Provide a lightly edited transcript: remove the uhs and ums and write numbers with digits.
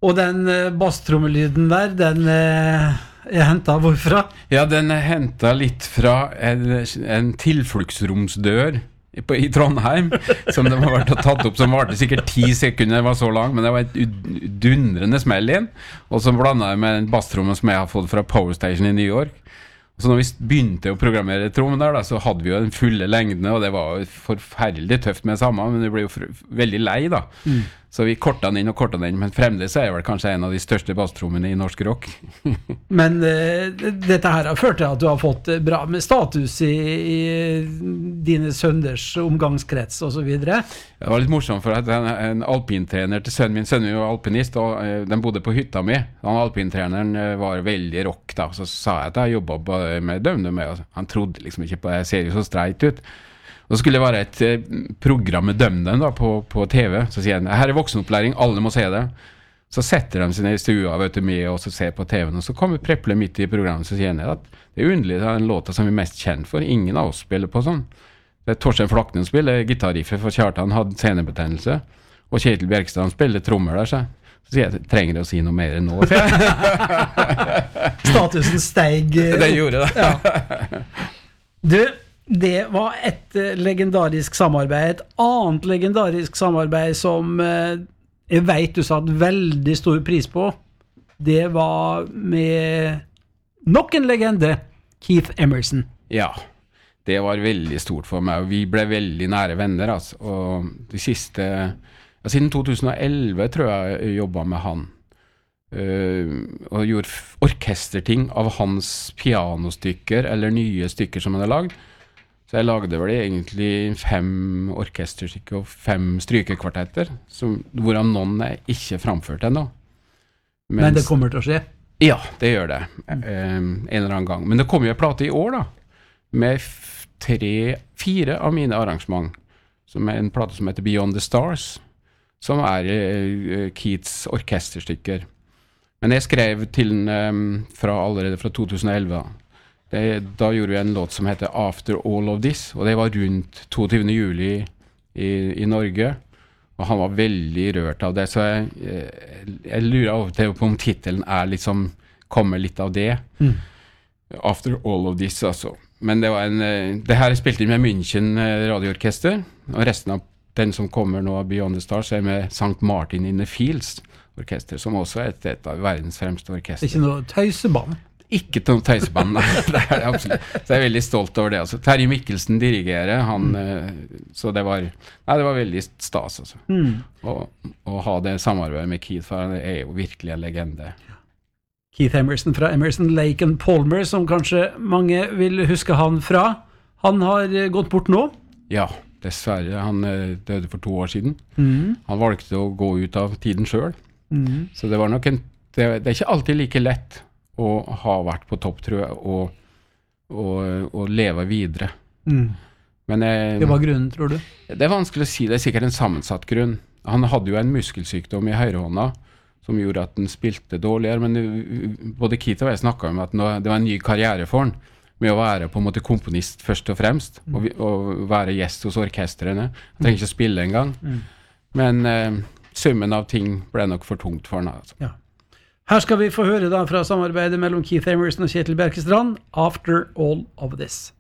Og den basstromelyden der, den hentet hvorfra? Ja, den hentet litt fra en tilfluktsromsdør i Trondheim, som de har vært og tatt opp, som varte sikkert 10 sekunder, var så lang, men det var et dundrende smell inn, og så blandet jeg med en basstromme som jeg har fått fra Power Station i New York. Så når vi begynte å programmere trommen der, da, så hadde vi jo den fulle lengden, og det var forferdelig tøft med det samme, men det ble jo veldig lei da. Så vi kortet den inn, men fremdeles er jeg vel kanskje en av de største basstrommene i norsk rock. Men dette her har ført til at du har fått bra med status i dine sønners omgangskrets og så videre. Det var litt morsomt for at en alpintrener til sønnen min var alpinist, og den bodde på hytta mi. Han alpintreneren var veldig rock da, så sa jeg at jeg jobbet med DumDum, og han trodde liksom ikke på det, jeg ser jo så streit ut. Og så skulle det være et program med DumDum da, på TV, så sier han, her er voksenopplæring, alle må se det. Så setter de seg ned i stua, vet du, med og så ser på TV-en, og så kommer Preple midt i programmet, så sier han at det er underlig, det er en låta som vi er mest kjent for, ingen av oss spiller på sånn. Det er Torstein Flaknen spiller gitarriffet, for Kjartan hadde senebetennelse, og Kjetil Bjerkstrand spiller trommer der, så sier jeg, trenger jeg å si noe mer enn nå? Statusen steg. Det gjorde det. Ja. Du, det var et legendarisk samarbeid. Et annet legendarisk samarbeid som jeg vet du satt veldig stor pris på. Det var med nok en legende, Keith Emerson. Ja, det var veldig stort for meg, og vi ble veldig nære venner, altså. Og de siste, siden 2011 tror jeg jobbet med han, og gjorde orkesterting av hans pianostykker, eller nye stykker som han hadde lagd. Så jeg lagde vel egentlig 5 orkesterstykker og 5 strykekvartetter, hvorav noen er ikke framført ennå. Men det kommer til å skje? Ja, det gjør det. En eller annen gang. Men det kommer jo en plate i år da, med 4 av mine arrangement, som er en plate som heter Beyond the Stars, som er Keiths orkesterstykker. Men jeg skrev til den allerede fra 2011 da. Da gjorde vi en låt som heter After All of This, og det var rundt 22. juli i Norge, og han var veldig rørt av det, så jeg lurer av og til på om titelen liksom, kommer litt av det. After All of This, altså. Men det var det her er spilt inn med München radioorkester, og resten av den som kommer nå av Beyond the Stars er med St. Martin in the Fields orkester, som også er et av verdens fremste orkester. Det er ikke noe tøyseband? Ikke noe tøyseband, nei, det er det absolutt. Så jeg er veldig stolt over det. Altså, Terje Mikkelsen dirigerer, så det var veldig stas, altså. Å ha det samarbeidet med Keith, for han er jo virkelig en legende. Keith Emerson fra Emerson, Lake and Palmer, som kanskje mange vil huske han fra. Han har gått bort nå? Ja, dessverre. Han døde for 2 år siden. Han valgte å gå ut av tiden selv. Så det var nok det er ikke alltid like lett å ha vært på topp, tror jeg, og leve videre. Men det var grunnen, tror du? Det er vanskelig å si, det er sikkert en sammensatt grunn. Han hadde jo en muskelsykdom i høyrehånda, som gjorde at den spilte dårligere, men både Keith og jeg snakket om at det var en ny karriere for han, med å være på en måte komponist først og fremst, og være gjest hos orkestrene. Han trenger ikke å spille en gang. Men summen av ting ble nok for tungt for han. Altså. Ja. Her skal vi få høre da fra samarbeidet mellom Keith Emerson og Kjetil Bjerkestrand, After All of This.